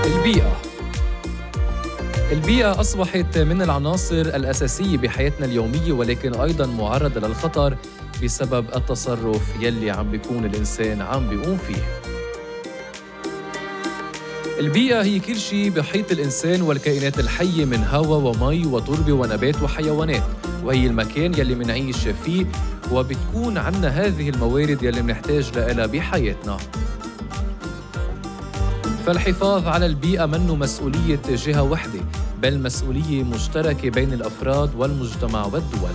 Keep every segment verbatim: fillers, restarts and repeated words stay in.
البيئة. البيئة أصبحت من العناصر الأساسية بحياتنا اليومية، ولكن أيضاً معرضة للخطر بسبب التصرف يلي عم بيكون الإنسان عم بيقوم فيه. البيئة هي كل شيء بحيط الإنسان والكائنات الحية من هواء ومي وتربة ونبات وحيوانات، وهي المكان يلي منعيش فيه، وبتكون عنا هذه الموارد يلي منحتاج لها بحياتنا. فالحفاظ على البيئة منه مسؤولية جهة واحدة، بل مسؤولية مشتركة بين الأفراد والمجتمع والدول.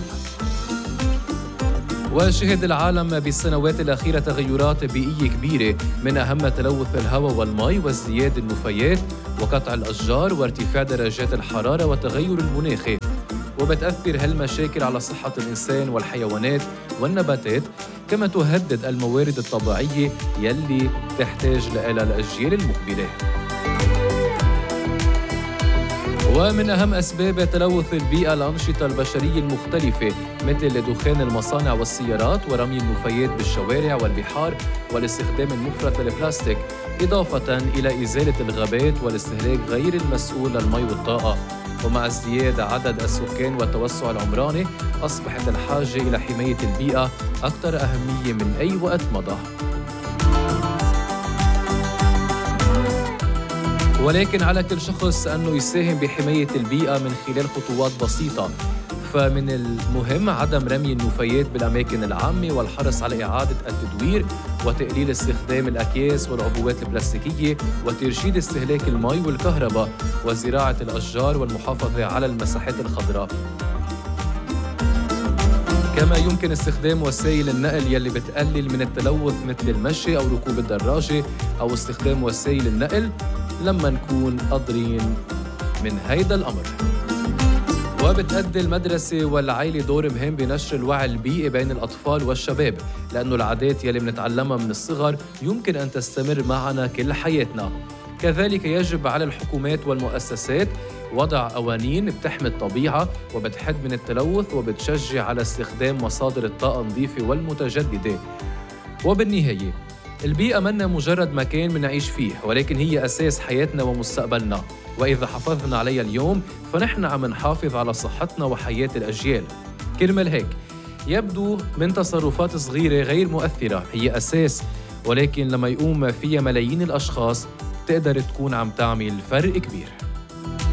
وشهد العالم بالسنوات الأخيرة تغيرات بيئية كبيرة، من أهم تلوث الهواء والماء وازدياد النفايات وقطع الأشجار وارتفاع درجات الحرارة والتغير المناخي. وبتأثر هالمشاكل على صحة الإنسان والحيوانات والنباتات، كما تهدد الموارد الطبيعية يلي تحتاج لها الأجيال المقبلة. ومن أهم أسباب تلوث البيئة الأنشطة البشرية المختلفة، مثل دخان المصانع والسيارات ورمي النفايات بالشوارع والبحار والاستخدام المفرط للبلاستيك، إضافة إلى إزالة الغابات والاستهلاك غير المسؤول للمي والطاقة. ومع ازدياد عدد السكان والتوسع العمراني، أصبحت الحاجة إلى حماية البيئة أكثر أهمية من أي وقت مضى. ولكن على كل شخص أنه يساهم بحماية البيئة من خلال خطوات بسيطة. فمن المهم عدم رمي النفايات بالأماكن العامة، والحرص على إعادة التدوير وتقليل استخدام الأكياس والعبوات البلاستيكية، وترشيد استهلاك الماء والكهرباء، وزراعة الأشجار، والمحافظة على المساحات الخضراء. كما يمكن استخدام وسائل النقل يلي بتقلل من التلوث، مثل المشي أو ركوب الدراجة، أو استخدام وسائل النقل لما نكون قادرين من هيدا الأمر. وبتأدي المدرسة والعائلة دور مهم بنشر الوعي البيئي بين الأطفال والشباب، لأنه العادات يلي منتعلمها من الصغر يمكن أن تستمر معنا كل حياتنا. كذلك يجب على الحكومات والمؤسسات وضع قوانين بتحمي الطبيعة وبتحد من التلوث وبتشجع على استخدام مصادر الطاقة النظيفة والمتجددة. وبالنهاية، البيئة منا مجرد مكان منعيش فيه، ولكن هي أساس حياتنا ومستقبلنا، وإذا حافظنا عليها اليوم فنحن عم نحافظ على صحتنا وحياة الأجيال. كرمال هيك يبدو من تصرفات صغيرة غير مؤثرة هي أساس، ولكن لما يقوم فيها ملايين الأشخاص تقدر تكون عم تعمل فرق كبير.